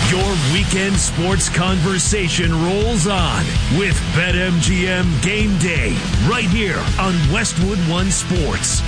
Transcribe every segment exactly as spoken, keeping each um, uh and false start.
Your weekend sports conversation rolls on with BetMGM Game Day right here on Westwood One Sports.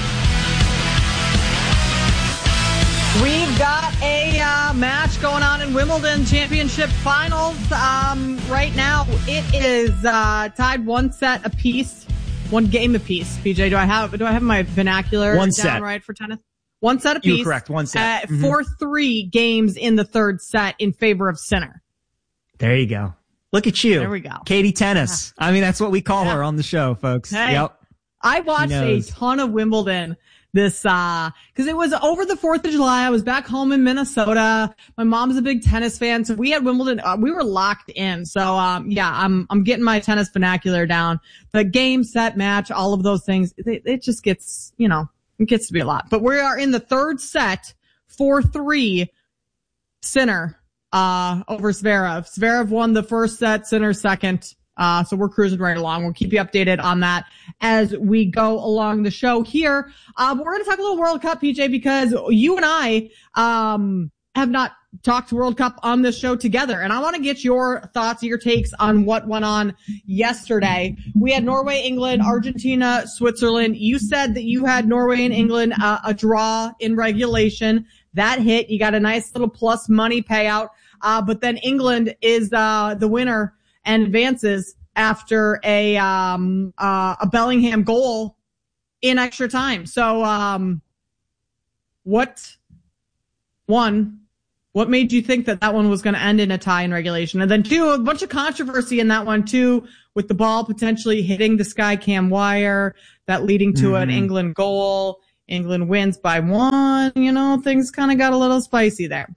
We've got a uh, match going on in Wimbledon Championship Finals. Um, right now, it is uh, tied one set apiece, one game apiece. P J, do I have do I have my vernacular one down set. right for tennis? One set apiece. You're correct. One set. Uh, mm-hmm. Four three games in the third set in favor of Sinner. There you go. Look at you. There we go. Katie Tennis. I mean, that's what we call yeah. her on the show, folks. Hey, yep. I watched a ton of Wimbledon this, uh, cause it was over the fourth of July. I was back home in Minnesota. My mom's a big tennis fan. So we had Wimbledon, uh, we were locked in. So, um, yeah, I'm, I'm getting my tennis vernacular down. The game, set, match, all of those things. It, it just gets, you know, it gets to be a lot. But we are in the third set, four three, Sinner, uh, over Zverev. Zverev won the first set, Sinner second. Uh, so we're cruising right along. We'll keep you updated on that as we go along the show here. Uh, but we're going to talk a little World Cup, P J, because you and I, um, have not talked World Cup on this show together. And I want to get your thoughts, your takes on what went on yesterday. We had Norway, England, Argentina, Switzerland. You said that you had Norway and England, uh, a draw in regulation. That hit. You got a nice little plus money payout. Uh, but then England is, uh, the winner and advances after a, um, uh, a Bellingham goal in extra time. So, um, what, one, what made you think that that one was going to end in a tie in regulation? And then two, a bunch of controversy in that one too, with the ball potentially hitting the sky cam wire, that leading to mm-hmm. an England goal. England wins by one. You know, things kind of got a little spicy there.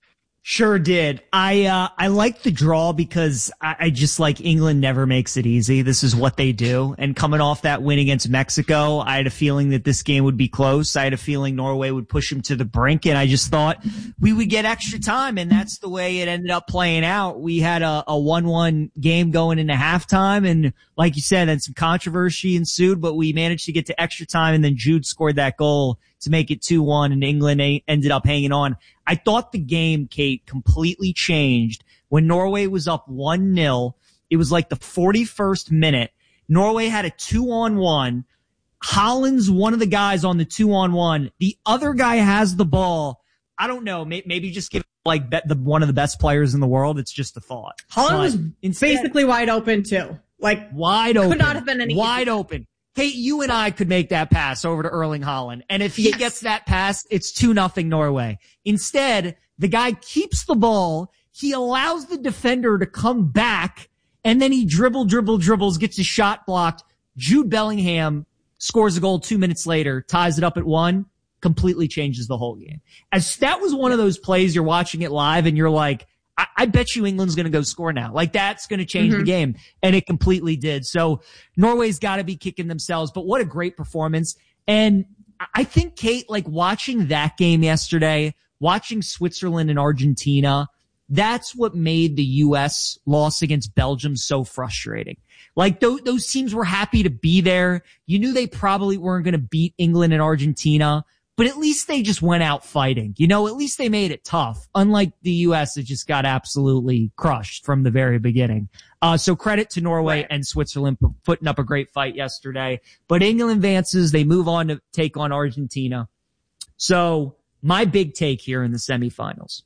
Sure did. I, uh, I like the draw because I, I just like England never makes it easy. This is what they do. And coming off that win against Mexico, I had a feeling that this game would be close. I had a feeling Norway would push them to the brink, and I just thought we would get extra time, and that's the way it ended up playing out. We had a, a one one game going into halftime, and like you said, then some controversy ensued, but we managed to get to extra time, and then Jude scored that goal to make it two one, and England a- ended up hanging on. I thought the game, Kate, completely changed when Norway was up one nil. It was like the forty-first minute. Norway had a two on one. Holland's one of the guys on the two on one. The other guy has the ball. I don't know. Maybe, maybe just give like bet the one of the best players in the world. It's just a thought. Holland but was instead, basically wide open too. Like wide open. Could not have been any wide easier. open. Hey, you and I could make that pass over to Erling Haaland. And if he yes. gets that pass, it's two nothing Norway. Instead, the guy keeps the ball. He allows the defender to come back, and then he dribble, dribble, dribbles, gets his shot blocked. Jude Bellingham scores a goal two minutes later, ties it up at one, completely changes the whole game. As that was one of those plays you're watching it live and you're like, I, I bet you England's going to go score now. Like that's going to change mm-hmm. the game. And it completely did. So Norway's got to be kicking themselves, but what a great performance. And I think, Kate, like watching that game yesterday, watching Switzerland and Argentina, that's what made the U S loss against Belgium so frustrating. Like those, those teams were happy to be there. You knew they probably weren't going to beat England and Argentina, but at least they just went out fighting. You know, at least they made it tough. Unlike the U S, it just got absolutely crushed from the very beginning. Uh, so credit to Norway and Switzerland for putting up a great fight yesterday. But England advances. They move on to take on Argentina. So my big take here in the semifinals.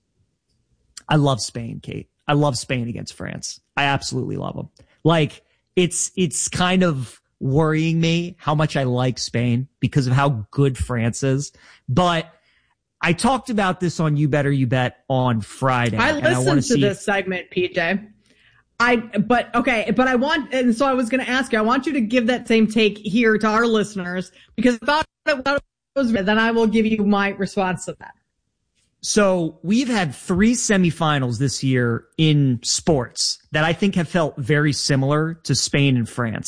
I love Spain, Kate. I love Spain against France. I absolutely love them. Like, it's, it's kind of worrying me how much I like Spain because of how good France is. But I talked about this on You Better You Bet on Friday. I listened and I to see this segment, P J. I, but okay, but I want, and so I was going to ask you, I want you to give that same take here to our listeners because I thought it was, then I will give you my response to that. So we've had three semifinals this year in sports that I think have felt very similar to Spain and France.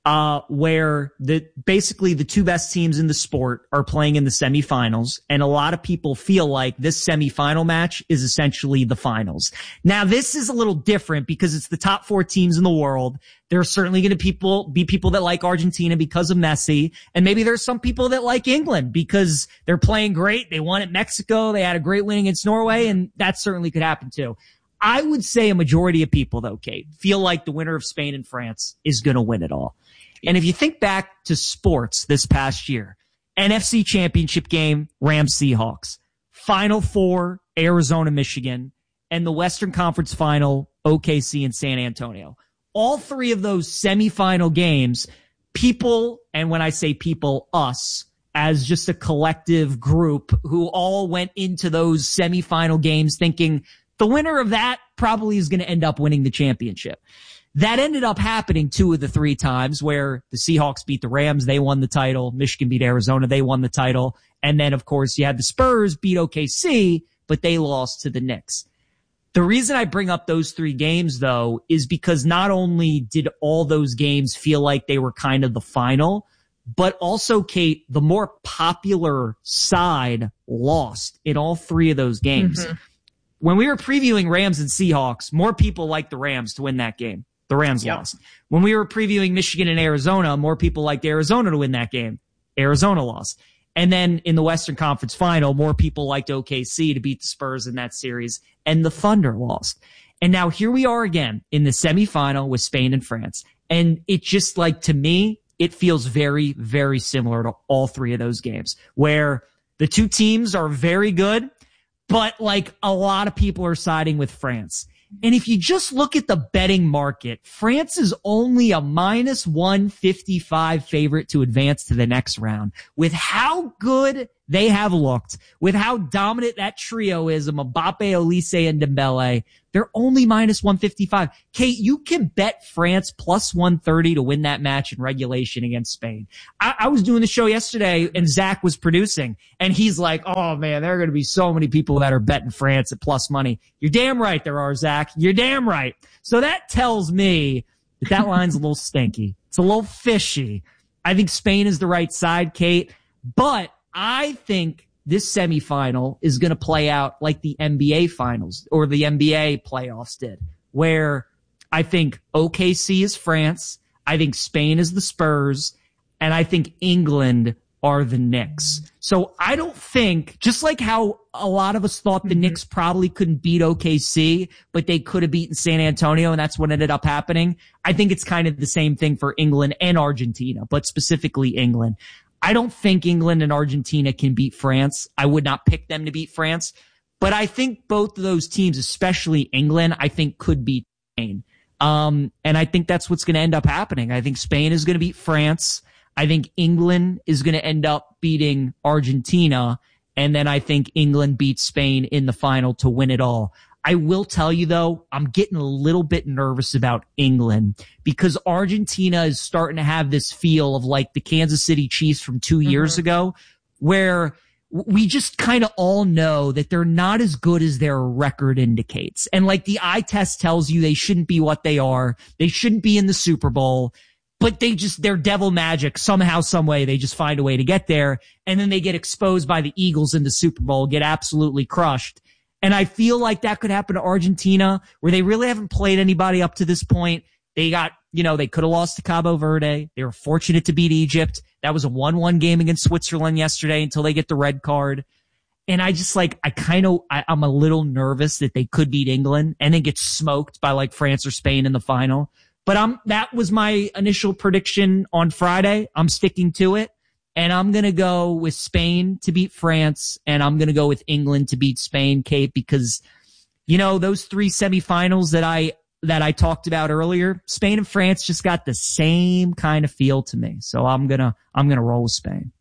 uh, where the basically the two best teams in the sport are playing in the semifinals, and a lot of people feel like this semifinal match is essentially the finals. Now, this is a little different because it's the top four teams in the world. There are certainly going to people be people that like Argentina because of Messi, and maybe there's some people that like England because they're playing great. They won at Mexico. They had a great win against Norway, and that certainly could happen too. I would say a majority of people, though, Kate, feel like the winner of Spain and France is going to win it all. And if you think back to sports this past year, N F C Championship game, Rams Seahawks, Final Four, Arizona Michigan, and the Western Conference Final, O K C and San Antonio. All three of those semifinal games, people, and when I say people, us, as just a collective group who all went into those semifinal games thinking the winner of that probably is going to end up winning the championship. That ended up happening two of the three times where the Seahawks beat the Rams. They won the title. Michigan beat Arizona. They won the title. And then, of course, you had the Spurs beat O K C, but they lost to the Knicks. The reason I bring up those three games, though, is because not only did all those games feel like they were kind of the final, but also, Kate, the more popular side lost in all three of those games. Mm-hmm. When we were previewing Rams and Seahawks, more people liked the Rams to win that game. The Rams yep. lost. When we were previewing Michigan and Arizona, more people liked Arizona to win that game. Arizona lost. And then in the Western Conference Final, more people liked O K C to beat the Spurs in that series, and the Thunder lost. And now here we are again in the semifinal with Spain and France. And it just like, to me, it feels very, very similar to all three of those games where the two teams are very good, but like a lot of people are siding with France. And if you just look at the betting market, France is only a minus one fifty-five favorite to advance to the next round. With how good they have looked, with how dominant that trio is of Mbappe, Olise, and Dembele, they're only minus one fifty-five. Kate, you can bet France plus one thirty to win that match in regulation against Spain. I, I was doing the show yesterday and Zach was producing and he's like, oh man, there are going to be so many people that are betting France at plus money. You're damn right there are, Zach. You're damn right. So that tells me that that line's a little stinky. It's a little fishy. I think Spain is the right side, Kate, but I think this semifinal is going to play out like the N B A finals or the N B A playoffs did, where I think O K C is France, I think Spain is the Spurs, and I think England are the Knicks. So I don't think, just like how a lot of us thought the mm-hmm. Knicks probably couldn't beat O K C, but they could have beaten San Antonio, and that's what ended up happening. I think it's kind of the same thing for England and Argentina, but specifically England. I don't think England and Argentina can beat France. I would not pick them to beat France. But I think both of those teams, especially England, I think could beat Spain. Um, and I think that's what's going to end up happening. I think Spain is going to beat France. I think England is going to end up beating Argentina. And then I think England beats Spain in the final to win it all. I will tell you, though, I'm getting a little bit nervous about England because Argentina is starting to have this feel of like the Kansas City Chiefs from two mm-hmm. years ago, where we just kind of all know that they're not as good as their record indicates. And like the eye test tells you they shouldn't be what they are. They shouldn't be in the Super Bowl, but they just, they're devil magic. Somehow, some way, they just find a way to get there. And then they get exposed by the Eagles in the Super Bowl, get absolutely crushed. And I feel like that could happen to Argentina, where they really haven't played anybody up to this point. They got, you know, they could have lost to Cabo Verde. They were fortunate to beat Egypt. That was a one one game against Switzerland yesterday until they get the red card. And I just like, I kind of, I'm a little nervous that they could beat England and then get smoked by like France or Spain in the final. But I'm, that was my initial prediction on Friday. I'm sticking to it. And I'm going to go with Spain to beat France, and I'm going to go with England to beat Spain, Kate, because, you know, those three semifinals that I, that I talked about earlier, Spain and France just got the same kind of feel to me. So I'm going to, I'm going to roll with Spain.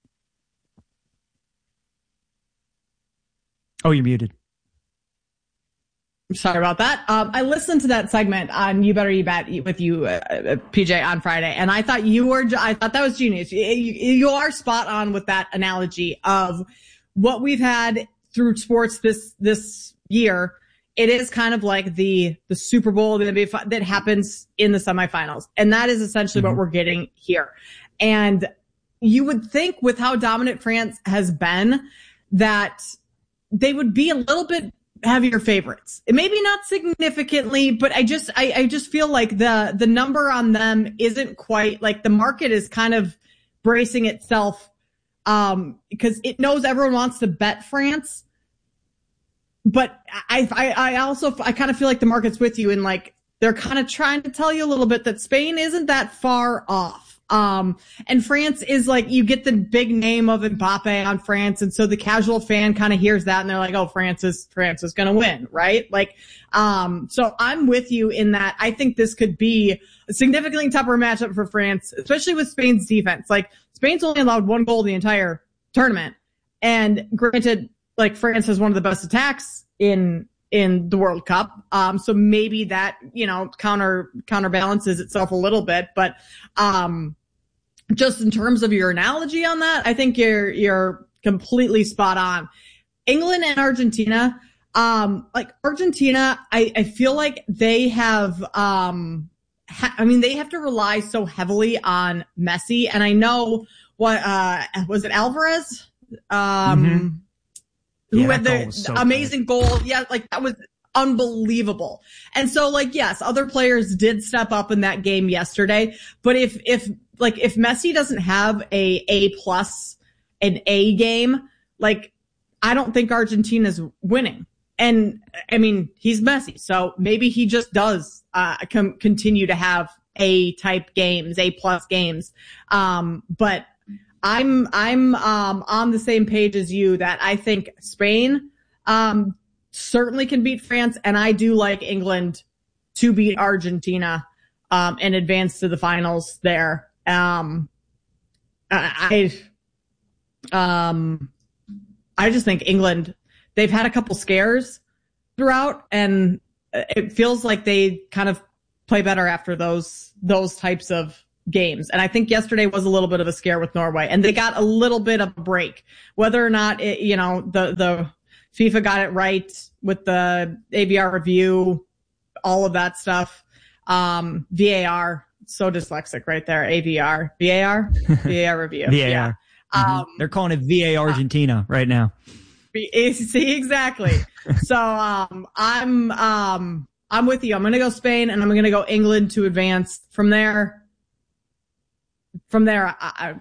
Oh, you're muted. Sorry about that. Um, I listened to that segment on You Better You Bet with you, uh, P J, on Friday, and I thought you were, I thought that was genius. You, you are spot on with that analogy of what we've had through sports this, this year it is kind of like the, the Super Bowl that happens in the semifinals. And that is essentially mm-hmm. what we're getting here. And you would think with how dominant France has been that they would be a little bit heavier favorites. Maybe not significantly, but I just, I, I just feel like the, the number on them isn't quite like the market is kind of bracing itself, um, because it knows everyone wants to bet France. But I, I, I also, I kind of feel like the market's with you and like, they're kind of trying to tell you a little bit that Spain isn't that far off. Um, and France is like, you get the big name of Mbappe on France. And so the casual fan kind of hears that and they're like, oh, France is, France is going to win, right? Like, um, so I'm with you in that. I think this could be a significantly tougher matchup for France, especially with Spain's defense. Like Spain's only allowed one goal the entire tournament. And granted, like France has one of the best attacks in, in the World Cup. Um, so maybe that, you know, counter, counterbalances itself a little bit, but, um, just in terms of your analogy on that, I think you're, you're completely spot on. England and Argentina, um, like Argentina, I, I feel like they have, um, ha- I mean, they have to rely so heavily on Messi. And I know what, uh, was it Alvarez? Um, mm-hmm. Who yeah, had the so amazing good. goal. Yeah, like that was unbelievable. And so like, yes, other players did step up in that game yesterday. But if, if like, if Messi doesn't have a A plus, an A game, like I don't think Argentina's winning. And I mean, he's Messi. So maybe he just does, uh, com- continue to have A type games, A plus games. Um, but I'm, I'm, um, on the same page as you that I think Spain, um, certainly can beat France. And I do like England to beat Argentina, um, and advance to the finals there. Um, I, um, I just think England, they've had a couple scares throughout and it feels like they kind of play better after those, those types of games. And I think yesterday was a little bit of a scare with Norway and they got a little bit of a break, whether or not it, you know, the, the FIFA got it right with the A V R review, all of that stuff. Um, V A R, so dyslexic right there. A V R, V A R, V A R review. V A R. Yeah. Mm-hmm. Um, they're calling it V A Argentina uh, right now. See, exactly. So, um, I'm, um, I'm with you. I'm going to go Spain and I'm going to go England to advance from there. From there, I, I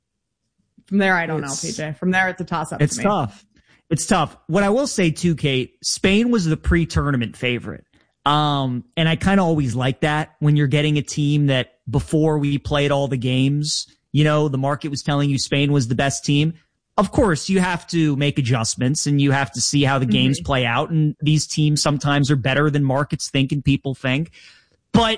from there, I don't it's, know, P J. From there, it's a toss up. It's to me. tough. It's tough. What I will say too, Kate, Spain was the pre-tournament favorite. Um, and I kind of always like that when you're getting a team that before we played all the games, you know, the market was telling you Spain was the best team. Of course, you have to make adjustments and you have to see how the games mm-hmm. play out. And these teams sometimes are better than markets think and people think. But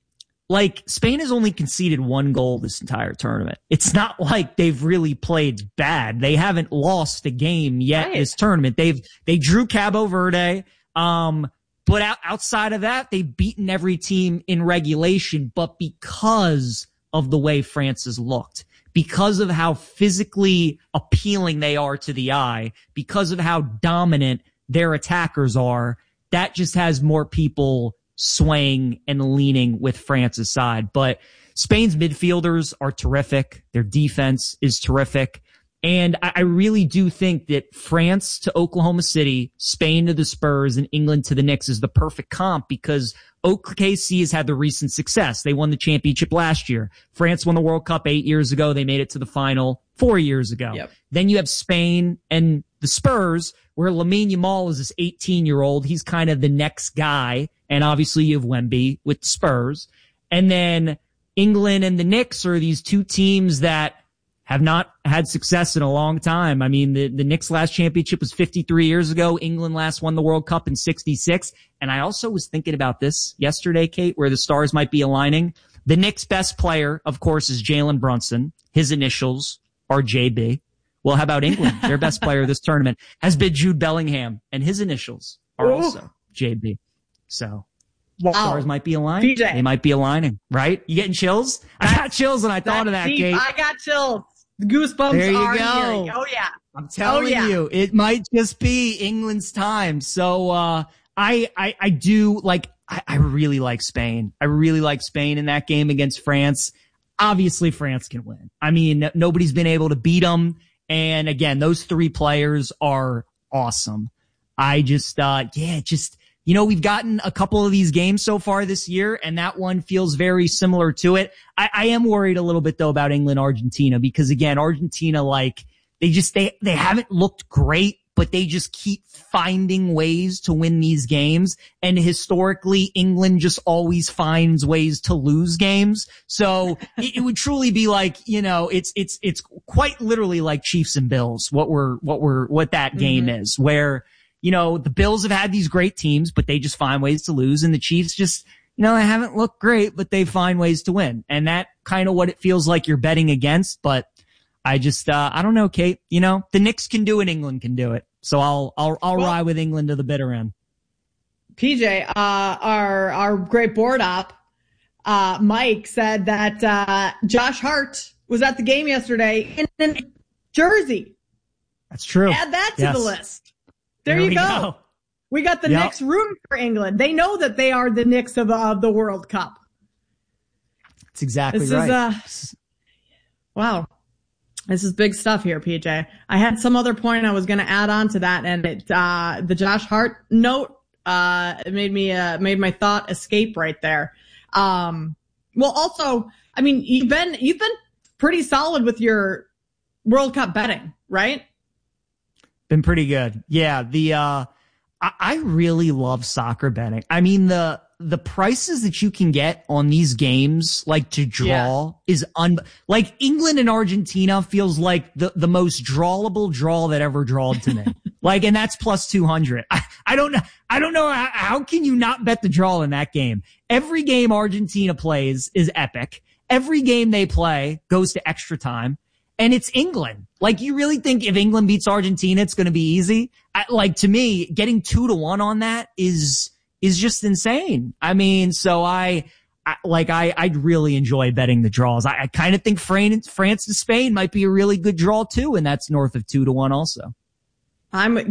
like Spain has only conceded one goal this entire tournament. It's not like they've really played bad. They haven't lost a game yet right. this tournament. They've, they drew Cabo Verde. Um, but out, outside of that, they've beaten every team in regulation, but because of the way France has looked, because of how physically appealing they are to the eye, because of how dominant their attackers are, that just has more people swaying and leaning with France's side. But Spain's midfielders are terrific. Their defense is terrific. And I, I really do think that France to Oklahoma City, Spain to the Spurs, and England to the Knicks is the perfect comp because O K C has had the recent success. They won the championship last year. France won the World Cup eight years ago. They made it to the final four years ago. Yep. Then you have Spain and the Spurs, where Lamine Yamal is this eighteen-year-old. He's kind of the next guy. And obviously you have Wemby with the Spurs. And then England and the Knicks are these two teams that have not had success in a long time. I mean, the, the Knicks last championship was fifty-three years ago. England last won the World Cup in sixty-six. And I also was thinking about this yesterday, Kate, where the stars might be aligning. The Knicks' best player, of course, is Jalen Brunson. His initials are J B. Well, how about England? Their best player this tournament has been Jude Bellingham, and his initials are Ooh. also J B. So wow. stars might be aligning. P J. They might be aligning, right? You getting chills? I got chills when I thought of that, deep. Kate. I got chills. The goosebumps there you are go. here. Oh, yeah. I'm telling oh, yeah. you, it might just be England's time. So, uh, I, I, I do like, I, I really like Spain. I really like Spain in that game against France. Obviously France can win. I mean, nobody's been able to beat them. And again, those three players are awesome. I just, uh, yeah, just, you know, we've gotten a couple of these games so far this year, and that one feels very similar to it. I, I am worried a little bit though about England, Argentina, because again, Argentina, like, they just, they, they haven't looked great, but they just keep finding ways to win these games. And historically, England just always finds ways to lose games. So it, it would truly be like, you know, it's, it's, it's quite literally like Chiefs and Bills, what we're, what we're, what that game mm-hmm. is, where, you know, the Bills have had these great teams, but they just find ways to lose. And the Chiefs just, you know, they haven't looked great, but they find ways to win. And that kind of what it feels like you're betting against. But I just, uh, I don't know, Kate, you know, the Knicks can do it, England can do it. So I'll, I'll, I'll well, ride with England to the bitter end. P J, uh, our, our great board op, uh, Mike said that, uh, Josh Hart was at the game yesterday in, in Jersey. That's true. Add that to yes. the list. There, there you we go. go. We got the yep. Knicks rooting for England. They know that they are the Knicks of, of the World Cup. That's exactly this right. Is, uh, wow. This is big stuff here, P J. I had some other point I was going to add on to that, and it, uh, the Josh Hart note, uh, it made me, uh, made my thought escape right there. Um, well, also, I mean, you've been, you've been pretty solid with your World Cup betting, right? Been pretty good. Yeah. The, uh, I, I really love soccer betting. I mean, the, the prices that you can get on these games, like to draw yeah. is un, like England and Argentina feels like the, the most drawable draw that ever drawed to me. Like, and that's plus two hundred. I, I don't know. I don't know. How, how can you not bet the draw in that game? Every game Argentina plays is epic. Every game they play goes to extra time. And it's England. Like, you really think if England beats Argentina, it's going to be easy? I, like, to me, getting two to one on that is, is just insane. I mean, so I, I like, I, I'd really enjoy betting the draws. I, I kind of think France, France to Spain might be a really good draw too. And that's north of two to one also. I'm